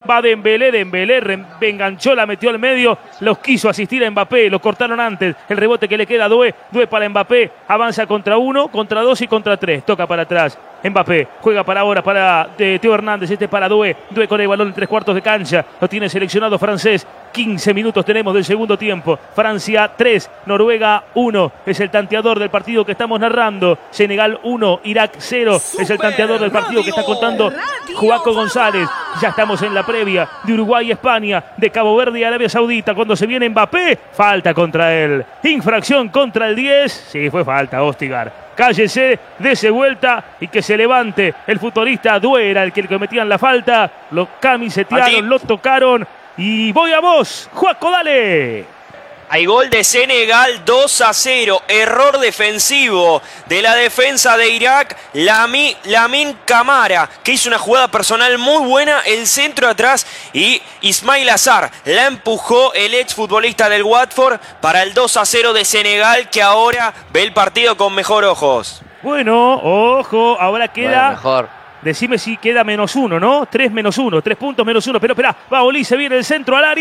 Va Dembélé, enganchó, la metió al medio, los quiso asistir a Mbappé, lo cortaron antes, el rebote que le queda a Doué para Mbappé, avanza contra 1, contra 2 y contra 3, toca para atrás, Mbappé, juega para ahora, para Theo Hernández, para Doué con el balón en 3/4 de cancha, lo tiene seleccionado francés, 15 minutos tenemos del segundo tiempo, Francia 3, Noruega 1, es el tanteador del partido que estamos narrando, Senegal 1, Irak 0, es el tanteador del partido que está contando Joaco González, ya estamos en la previa de Uruguay-España, de Cabo Verde y Arabia Saudita, cuando se viene Mbappé, falta contra él, infracción contra el 10, sí, fue falta, Ostigar. Cállese, dese vuelta y que se levante el futbolista Doué, era el que le cometían la falta, lo camisetearon, lo tocaron y voy a vos, Joaco, dale. Hay gol de Senegal, 2-0, error defensivo de la defensa de Irak, Lamine Camara, que hizo una jugada personal muy buena, el centro atrás y Ismail Assar la empujó el exfutbolista del Watford para el 2-0 de Senegal, que ahora ve el partido con mejor ojos. Bueno, ojo, ahora queda... Bueno, mejor. Decime si queda -1, ¿no? 3 -1, 3 puntos -1. Pero espera, va Olí, se viene el centro al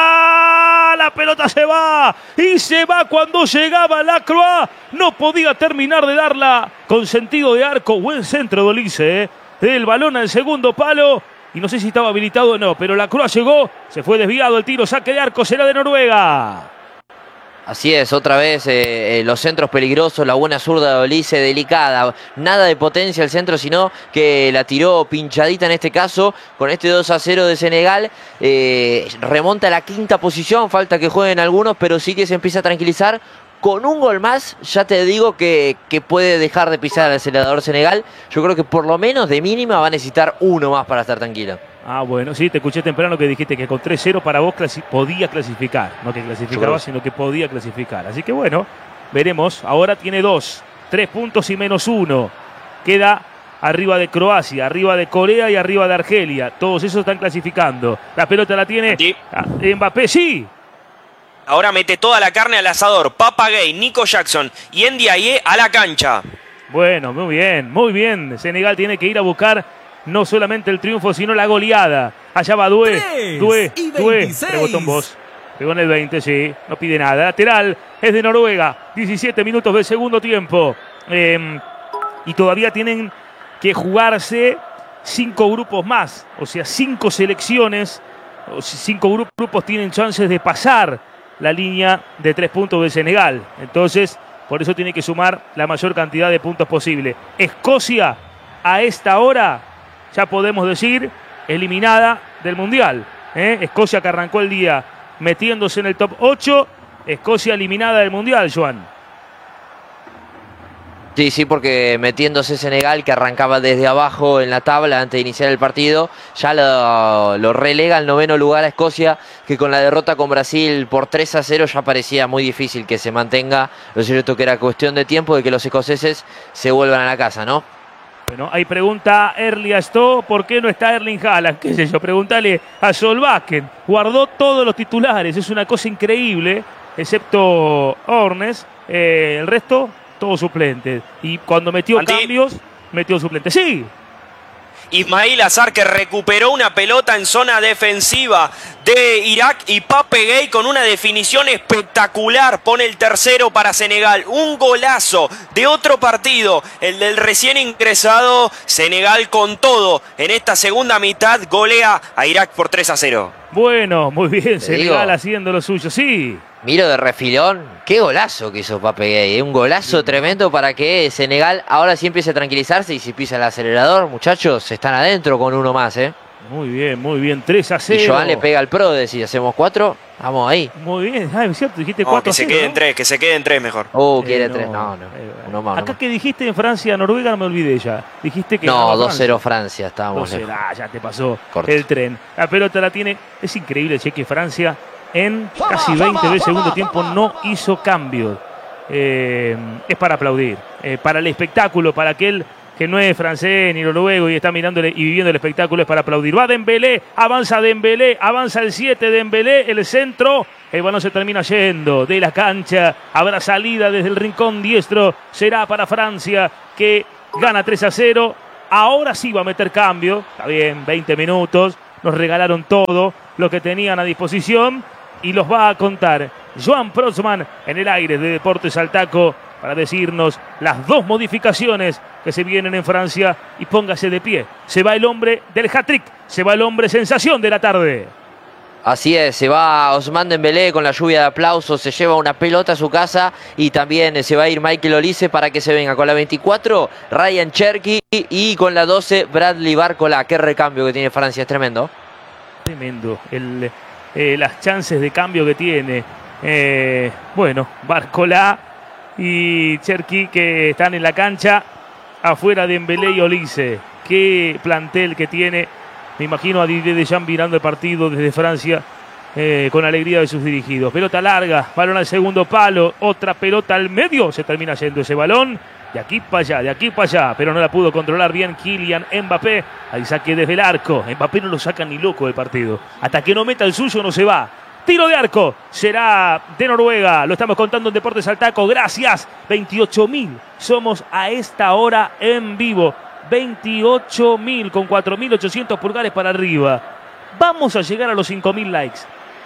área. La pelota se va. Y se va cuando llegaba Lacroix. No podía terminar de darla con sentido de arco. Buen centro de Olise, El balón al segundo palo. Y no sé si estaba habilitado o no, pero Lacroix llegó. Se fue desviado el tiro. Saque de arco será de Noruega. Así es, otra vez los centros peligrosos, la buena zurda de Olise, delicada, nada de potencia el centro, sino que la tiró pinchadita en este caso, con este 2-0 de Senegal, remonta a la 5ª posición, falta que jueguen algunos, pero sí que se empieza a tranquilizar. Con un gol más, ya te digo que puede dejar de pisar al acelerador Senegal. Yo creo que por lo menos de mínima va a necesitar uno más para estar tranquilo. Ah, bueno, sí, te escuché temprano que dijiste que con 3-0 para vos podía clasificar. No que clasificaba, sino que podía clasificar. Así que bueno, veremos. Ahora tiene 2, 3 puntos y -1. Queda arriba de Croacia, arriba de Corea y arriba de Argelia. Todos esos están clasificando. La pelota la tiene Mbappé, sí. Ahora mete toda la carne al asador. Papa Gay, Nico Jackson y Ndiaye a la cancha. Bueno, muy bien, muy bien. Senegal tiene que ir a buscar no solamente el triunfo, sino la goleada. Allá va Doué. Rebotó en vos. Pegó en el 20, sí. No pide nada. Lateral es de Noruega. 17 minutos del segundo tiempo. Y todavía tienen que jugarse 5 grupos más. O sea, 5 selecciones. 5 grupos tienen chances de pasar la línea de 3 puntos de Senegal. Entonces, por eso tiene que sumar la mayor cantidad de puntos posible. Escocia, a esta hora, ya podemos decir, eliminada del Mundial. Escocia, que arrancó el día metiéndose en el top 8. Escocia eliminada del Mundial, Joan. Sí, porque metiéndose Senegal, que arrancaba desde abajo en la tabla antes de iniciar el partido, ya lo relega al 9º lugar a Escocia, que con la derrota con Brasil por 3-0 ya parecía muy difícil que se mantenga. Lo cierto que era cuestión de tiempo de que los escoceses se vuelvan a la casa, ¿no? Bueno, ahí pregunta Erli Astó, ¿por qué no está Erling Haaland? ¿Qué sé yo? Pregúntale a Solbakken. Guardó todos los titulares, es una cosa increíble, excepto Ornes. El resto, todos suplentes. Y cuando metió cambios, metió suplentes. Sí. Ismail Assar, que recuperó una pelota en zona defensiva de Irak, y Pape Gay con una definición espectacular pone el 3º para Senegal. Un golazo de otro partido, el del recién ingresado. Senegal con todo en esta segunda mitad, golea a Irak por 3-0. Bueno, muy bien, Senegal haciendo lo suyo, sí. Miro de refilón, qué golazo que hizo Pape Gay, un golazo tremendo para que Senegal ahora sí empiece a tranquilizarse, y si pisa el acelerador, muchachos, están adentro con uno más, Muy bien, 3-0. Y Joan le pega al pro de si hacemos 4, vamos ahí. Muy bien, es cierto, dijiste 4-0. Que se queden 3, que se queden 3 mejor. Quiere 3, no. Uno más. Acá que dijiste en Francia, Noruega, no me olvidé ya. Dijiste que no, 2-0 Francia, estábamos lejos. Ya te pasó el tren. La pelota la tiene, es increíble, che, que Francia en casi 20 del segundo tiempo no hizo cambios. Es para aplaudir, para el espectáculo, para aquel que no es francés ni noruego y está mirándole y viviendo el espectáculo, es para aplaudir. Va Dembélé, avanza el 7 Dembélé, el centro, el balón se termina yendo de la cancha, habrá salida desde el rincón diestro, será para Francia, que gana 3-0, ahora sí va a meter cambio, está bien, 20 minutos, nos regalaron todo lo que tenían a disposición y los va a contar Joan Protzman en el aire de Deportes al Taco para decirnos las dos modificaciones que se vienen en Francia. Y póngase de pie, se va el hombre del hat-trick, se va el hombre sensación de la tarde. Así es, se va Ousmane Dembélé con la lluvia de aplausos, se lleva una pelota a su casa y también se va a ir Michael Olise para que se venga con la 24, Ryan Cherki y con la 12, Bradley Barcola. Qué recambio que tiene Francia, es tremendo. Tremendo, las chances de cambio que tiene. Bueno, Barcola y Cherki que están en la cancha, afuera Dembélé y Olise. Qué plantel que tiene. Me imagino a Didier Deschamps mirando el partido desde Francia con alegría de sus dirigidos. Pelota larga, balón al segundo palo, otra pelota al medio, se termina yendo ese balón. De aquí para allá, de aquí para allá, pero no la pudo controlar bien Kylian Mbappé. Ahí saque desde el arco. Mbappé no lo saca ni loco del partido. Hasta que no meta el suyo no se va. Tiro de arco, será de Noruega. Lo estamos contando en Deportes al Taco. Gracias. 28.000 somos a esta hora en vivo. 28.000 con 4.800 pulgares para arriba. Vamos a llegar a los 5.000 likes.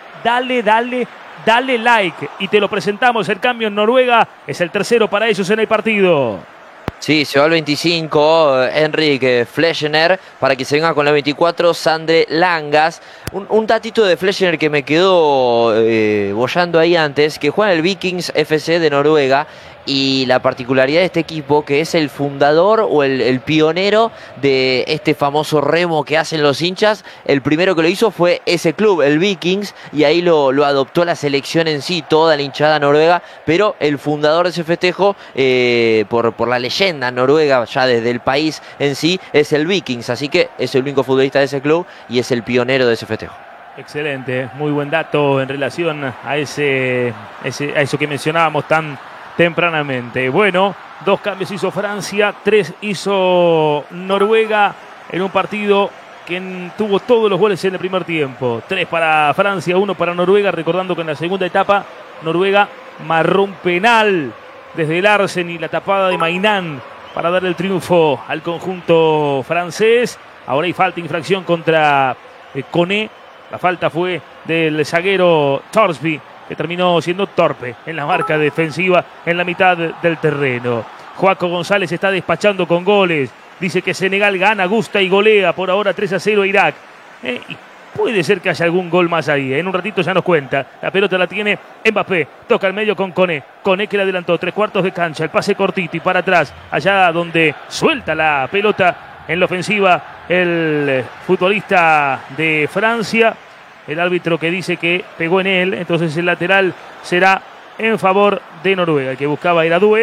Dale like y te lo presentamos. El cambio en Noruega es el tercero para ellos en el partido. Sí, se va al 25 Henrik Fleschner para que se venga con la 24 Sandre Langas. Un datito de Fleschner que me quedó boyando ahí antes, que juega en el Vikings FC de Noruega. Y la particularidad de este equipo, que es el fundador o el pionero de este famoso remo que hacen los hinchas, el primero que lo hizo fue ese club, el Vikings, y ahí lo adoptó la selección en sí, toda la hinchada noruega, pero el fundador de ese festejo, por la leyenda noruega ya desde el país en sí, es el Vikings, así que es el único futbolista de ese club y es el pionero de ese festejo. Excelente, muy buen dato en relación a eso que mencionábamos tan tempranamente. Bueno, 2 cambios hizo Francia, 3 hizo Noruega en un partido que tuvo todos los goles en el primer tiempo. 3 para Francia, 1 para Noruega, recordando que en la segunda etapa Noruega marró un penal desde el Larsen y la tapada de Mainán para dar el triunfo al conjunto francés. Ahora hay falta, infracción contra Koné. La falta fue del zaguero Thorsby, que terminó siendo torpe en la marca defensiva en la mitad del terreno. Joaco González está despachando con goles. Dice que Senegal gana, gusta y golea por ahora 3-0 a Irak. Y puede ser que haya algún gol más ahí. En un ratito ya nos cuenta. La pelota la tiene Mbappé. Toca al medio con Koné. Koné que le adelantó 3/4 de cancha. El pase cortito y para atrás. Allá donde suelta la pelota en la ofensiva el futbolista de Francia. El árbitro que dice que pegó en él, entonces el lateral será en favor de Noruega. El que buscaba era Due,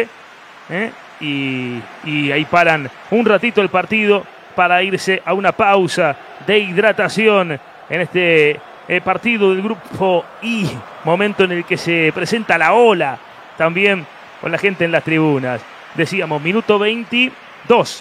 y ahí paran un ratito el partido para irse a una pausa de hidratación en este partido del grupo I. Momento en el que se presenta la ola también con la gente en las tribunas. Decíamos, minuto 22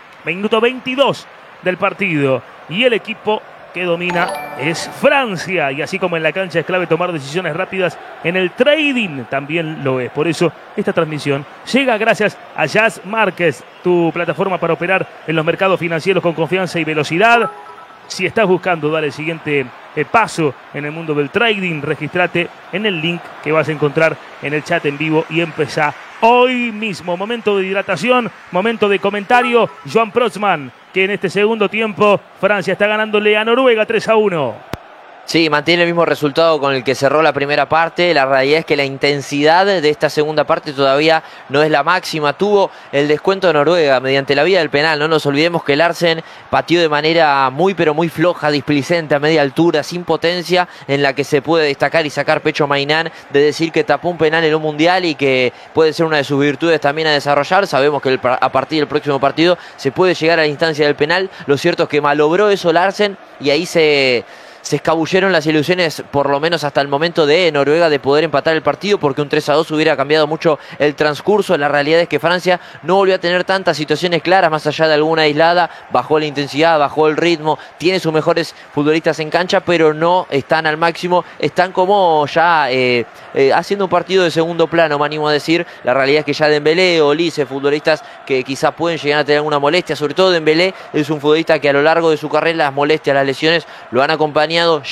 del partido y el equipo que domina es Francia, y así como en la cancha es clave tomar decisiones rápidas, en el trading también lo es. Por eso esta transmisión llega gracias a Jazz Markets, tu plataforma para operar en los mercados financieros con confianza y velocidad. Si estás buscando dar el siguiente paso en el mundo del trading, regístrate en el link que vas a encontrar en el chat en vivo y empezá hoy mismo. Momento de hidratación, momento de comentario. Joan Protzman, que en este segundo tiempo Francia está ganándole a Noruega 3-1. Sí, mantiene el mismo resultado con el que cerró la primera parte. La realidad es que la intensidad de esta segunda parte todavía no es la máxima. Tuvo el descuento de Noruega mediante la vía del penal. No nos olvidemos que Larsen pateó de manera muy pero muy floja, displicente, a media altura, sin potencia, en la que se puede destacar y sacar pecho Mainán de decir que tapó un penal en un mundial y que puede ser una de sus virtudes también a desarrollar. Sabemos que a partir del próximo partido se puede llegar a la instancia del penal. Lo cierto es que malogró eso Larsen y ahí se se escabulleron las ilusiones, por lo menos hasta el momento, de Noruega de poder empatar el partido, porque un 3-2 hubiera cambiado mucho el transcurso. La realidad es que Francia no volvió a tener tantas situaciones claras, más allá de alguna aislada. Bajó la intensidad, bajó el ritmo, tiene sus mejores futbolistas en cancha, pero no están al máximo, están como ya haciendo un partido de segundo plano, me animo a decir. La realidad es que ya Dembélé, Olise, futbolistas que quizás pueden llegar a tener alguna molestia, sobre todo Dembélé es un futbolista que a lo largo de su carrera las molestias, las lesiones lo han acompañado.